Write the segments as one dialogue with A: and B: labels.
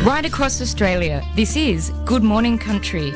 A: Right across Australia, this is Good Morning Country.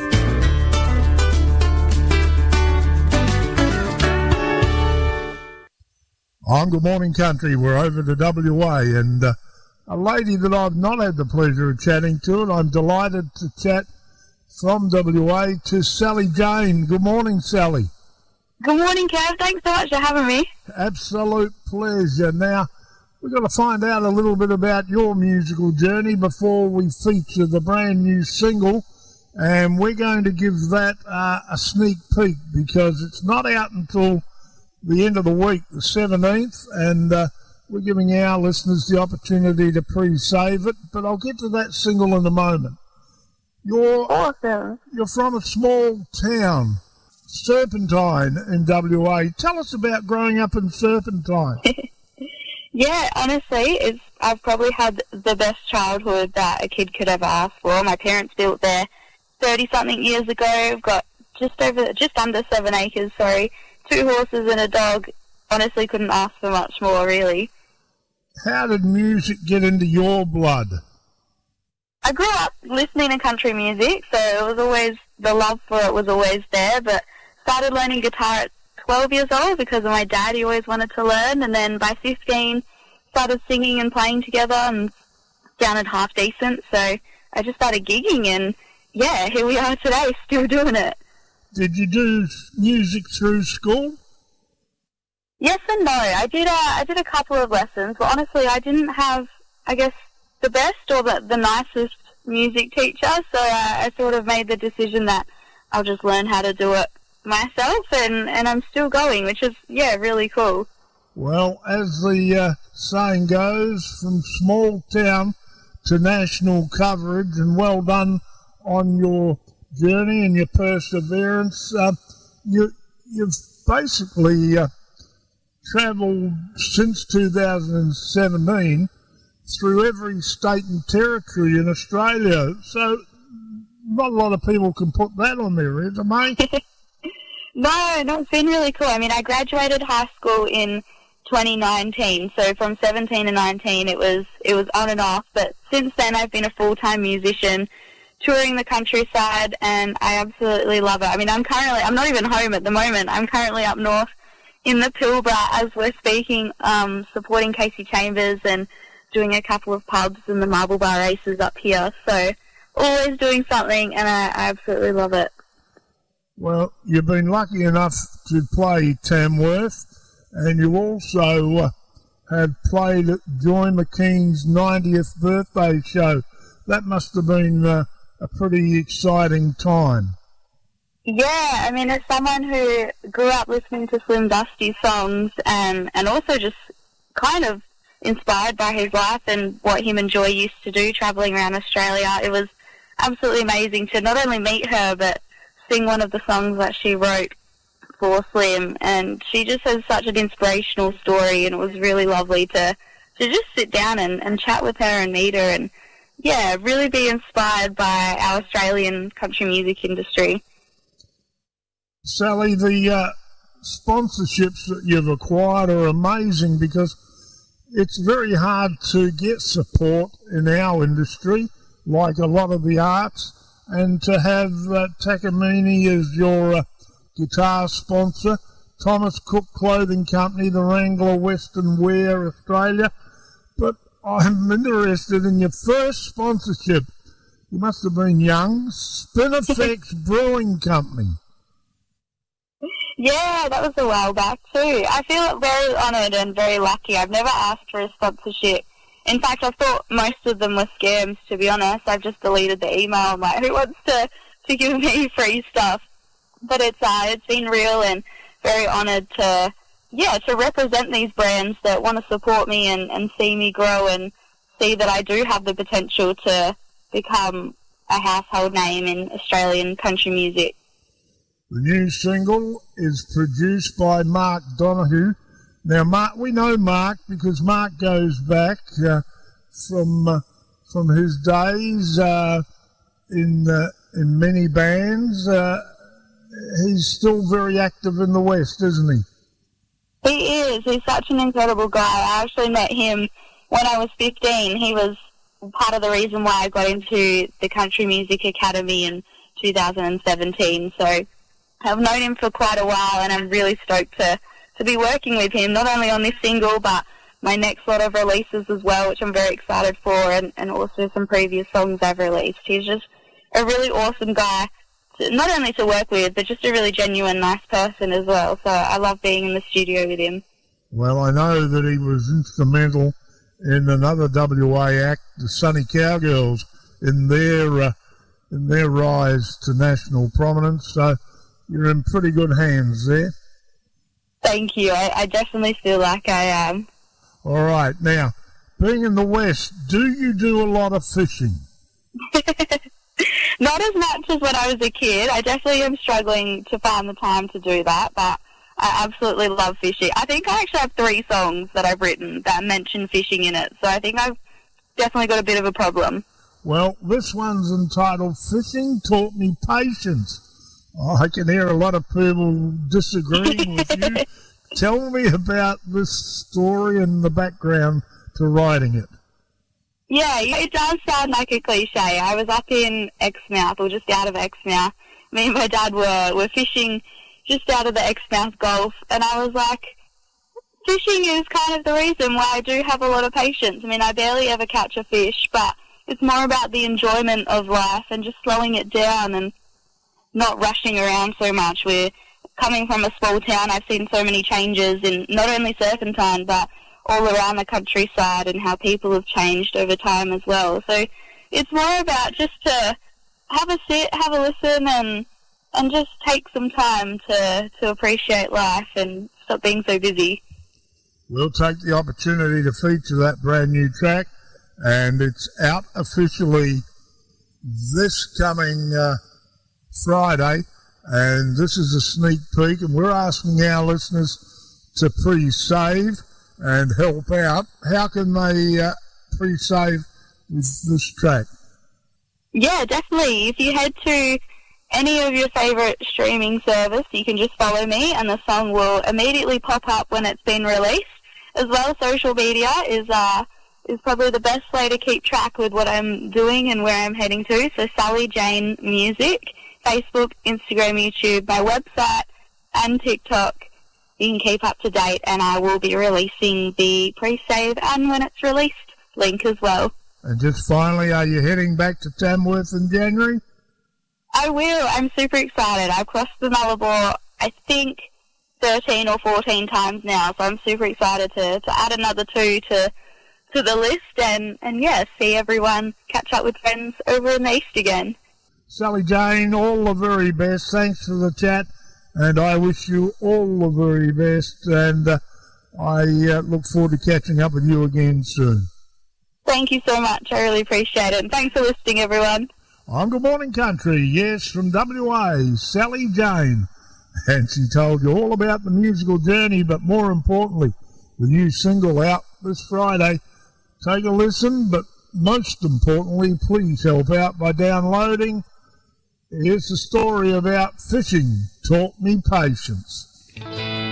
B: On Good Morning Country, we're over to WA, and a lady that I've not had the pleasure of chatting to, and I'm delighted to chat from WA to Sally Jane. Good morning, Sally.
C: Good morning, Kev. Thanks so much for having me.
B: Absolute pleasure. Now, we've got to find out a little bit about your musical journey before we feature the brand new single, and we're going to give that a sneak peek because it's not out until the end of the week, the 17th, and we're giving our listeners the opportunity to pre-save it, but I'll get to that single in a moment.
C: Awesome.
B: You're from a small town, Serpentine in WA. Tell us about growing up in Serpentine.
C: Yeah, honestly, I've probably had the best childhood that a kid could ever ask for. My parents built there 30-something years ago. I've got just under 7 acres, 2 horses and a dog. Honestly, couldn't ask for much more, really.
B: How did music get into your blood?
C: I grew up listening to country music, so it was always, the love for it was always there, but started learning guitar at 12 years old because of my dad. He always wanted to learn, and then by 15, started singing and playing together and sounded half decent, so I just started gigging, and yeah, here we are today, still doing it.
B: Did you do music through school?
C: Yes and no. I did a couple of lessons, but honestly, I didn't have, I guess, the best or the nicest music teacher, so I sort of made the decision that I'll just learn how to do it myself, and I'm still going, which is, yeah, really cool.
B: Well, as the saying goes, from small town to national coverage, and well done on your journey and your perseverance. You've basically travelled since 2017 through every state and territory in Australia, so not a lot of people can put that on their resume.
C: No, it's been really cool. I mean, I graduated high school in 2019, so from 17 to 19 it was on and off, but since then I've been a full-time musician touring the countryside, and I absolutely love it. I mean, I'm not even home at the moment. I'm currently up north in the Pilbara as we're speaking, supporting Casey Chambers and doing a couple of pubs and the marble bar races up here. So always doing something, and I absolutely love it.
B: Well, you've been lucky enough to play Tamworth, and you also have played at Joy McKean's 90th birthday show. That must have been a pretty exciting time.
C: Yeah, I mean, as someone who grew up listening to Slim Dusty's songs and also just kind of inspired by his life and what him and Joy used to do travelling around Australia, it was absolutely amazing to not only meet her but sing one of the songs that she wrote for Slim, and she just has such an inspirational story, and it was really lovely to just sit down and chat with her and meet her and, yeah, really be inspired by our Australian country music industry.
B: Sally, the sponsorships that you've acquired are amazing because it's very hard to get support in our industry, like a lot of the arts, and to have Takamine as your guitar sponsor, Thomas Cook Clothing Company, the Wrangler Western Wear Australia. But I'm interested in your first sponsorship. You must have been young. Spinifex Brewing Company.
C: Yeah, that was a while back too. I feel very honoured and very lucky. I've never asked for a sponsorship. In fact, I thought most of them were scams, to be honest. I've just deleted the email. I'm like, who wants to give me free stuff? But it's been real, and very honoured to represent these brands that want to support me and see me grow and see that I do have the potential to become a household name in Australian country music.
B: The new single is produced by Mark Donoghue. Now, Mark, we know Mark because Mark goes back from his days in many bands. He's still very active in the West, isn't he?
C: He is. He's such an incredible guy. I actually met him when I was 15. He was part of the reason why I got into the Country Music Academy in 2017. So I've known him for quite a while, and I'm really stoked to be working with him, not only on this single, but my next lot of releases as well, which I'm very excited for, and also some previous songs I've released. He's just a really awesome guy, not only to work with, but just a really genuine, nice person as well. So I love being in the studio with him.
B: Well, I know that he was instrumental in another WA act, the Sunny Cowgirls, in their rise to national prominence. So you're in pretty good hands there.
C: Thank you. I definitely feel like I am.
B: All right. Now, being in the West, do you do a lot of fishing?
C: Not as much as when I was a kid. I definitely am struggling to find the time to do that, but I absolutely love fishing. I think I actually have 3 songs that I've written that mention fishing in it, so I think I've definitely got a bit of a problem.
B: Well, this one's entitled Fishing Taught Me Patience. I can hear a lot of people disagreeing with you. Tell me about this story and the background to writing it.
C: Yeah, it does sound like a cliche. I was up in Exmouth, or just out of Exmouth. Me and my dad were fishing just out of the Exmouth Gulf, and I was like, fishing is kind of the reason why I do have a lot of patience. I mean, I barely ever catch a fish, but it's more about the enjoyment of life and just slowing it down and not rushing around so much. We're coming from a small town. I've seen so many changes in not only Serpentine, but all around the countryside, and how people have changed over time as well. So it's more about just to have a sit, have a listen, and just take some time to appreciate life and stop being so busy.
B: We'll take the opportunity to feature that brand new track, and it's out officially this coming Friday, and this is a sneak peek, and we're asking our listeners to pre-save and help out. How can they pre-save with this track?
C: Yeah, definitely. If you head to any of your favourite streaming service, you can just follow me, and the song will immediately pop up when it's been released. As well, social media is probably the best way to keep track with what I'm doing and where I'm heading to. So Sally Jane Music, Facebook, Instagram, YouTube, my website, and TikTok. You can keep up to date, and I will be releasing the pre-save and when it's released link as well.
B: And just finally, are you heading back to Tamworth in January?
C: I will. I'm super excited. I've crossed the Nullarbor, I think, 13 or 14 times now, so I'm super excited to add another 2 to the list and yeah, see everyone, catch up with friends over in the East again.
B: Sally Jane, all the very best. Thanks for the chat, and I wish you all the very best, and I look forward to catching up with you again soon.
C: Thank you so much. I really appreciate it, and thanks for listening, everyone.
B: On Good Morning Country, yes, from WA, Sally Jane. And she told you all about the musical journey, but more importantly, the new single out this Friday. Take a listen, but most importantly, please help out by downloading. Here's the story about Fishing Taught Me Patience.